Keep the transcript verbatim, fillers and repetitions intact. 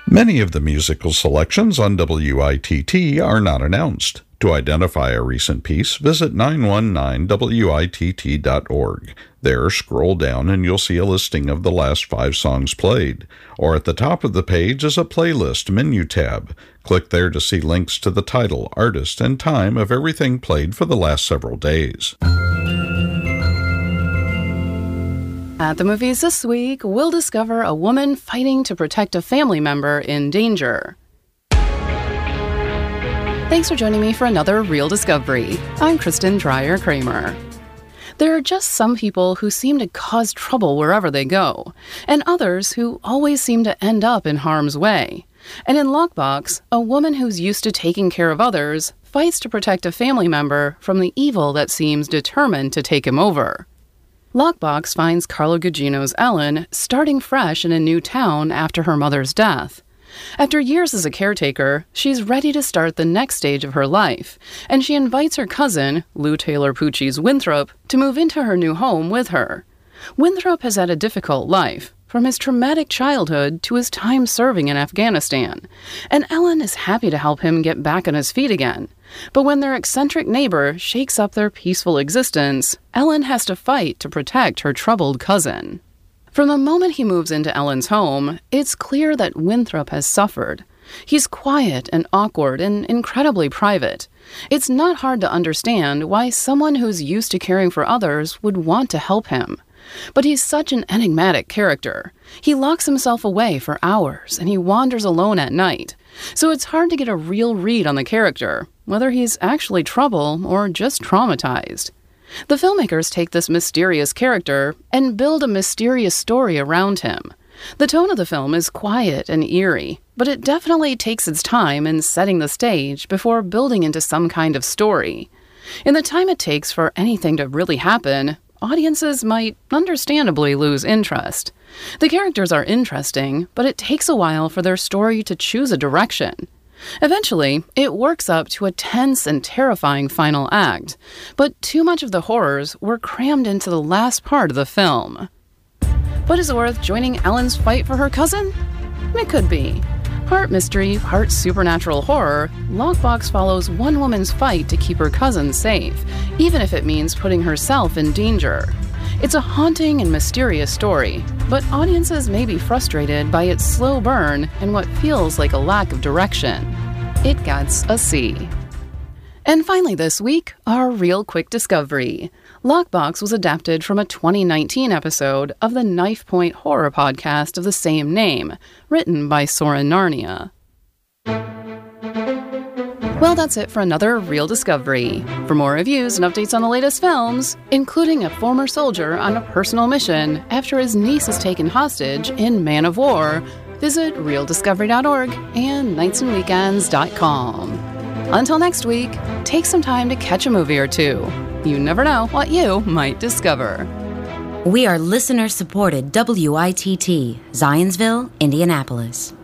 Many of the musical selections on W I T T are not announced. To identify a recent piece, visit nine one nine W I T T dot org. There, scroll down and you'll see a listing of the last five songs played. Or at the top of the page is a playlist menu tab. Click there to see links to the title, artist, and time of everything played for the last several days. At the movies this week, we'll discover a woman fighting to protect a family member in danger. Thanks for joining me for another Real Discovery. I'm Kristen Dreyer-Kramer. There are just some people who seem to cause trouble wherever they go, and others who always seem to end up in harm's way. And in Lockbox, a woman who's used to taking care of others fights to protect a family member from the evil that seems determined to take him over. Lockbox finds Carla Gugino's Ellen starting fresh in a new town after her mother's death. After years as a caretaker, she's ready to start the next stage of her life, and she invites her cousin, Lou Taylor Pucci's Winthrop, to move into her new home with her. Winthrop has had a difficult life, from his traumatic childhood to his time serving in Afghanistan, and Ellen is happy to help him get back on his feet again. But when their eccentric neighbor shakes up their peaceful existence, Ellen has to fight to protect her troubled cousin. From the moment he moves into Ellen's home, it's clear that Winthrop has suffered. He's quiet and awkward and incredibly private. It's not hard to understand why someone who's used to caring for others would want to help him. But he's such an enigmatic character. He locks himself away for hours, and he wanders alone at night. So it's hard to get a real read on the character, whether he's actually trouble or just traumatized. The filmmakers take this mysterious character and build a mysterious story around him. The tone of the film is quiet and eerie, but it definitely takes its time in setting the stage before building into some kind of story. In the time it takes for anything to really happen, audiences might understandably lose interest. The characters are interesting, but it takes a while for their story to choose a direction. Eventually, it works up to a tense and terrifying final act, but too much of the horrors were crammed into the last part of the film. But is it worth joining Ellen's fight for her cousin? It could be. Part mystery, part supernatural horror, Lockbox follows one woman's fight to keep her cousin safe, even if it means putting herself in danger. It's a haunting and mysterious story, but audiences may be frustrated by its slow burn and what feels like a lack of direction. It gets a C. And finally this week, our real quick discovery. Lockbox was adapted from a twenty nineteen episode of the Knife Point horror podcast of the same name, written by Soren Narnia. Well, that's it for another Real Discovery. For more reviews and updates on the latest films, including a former soldier on a personal mission after his niece is taken hostage in Man of War, visit real discovery dot org and nights and weekends dot com. Until next week, take some time to catch a movie or two. You never know what you might discover. We are listener-supported W I T T, Zionsville, Indianapolis.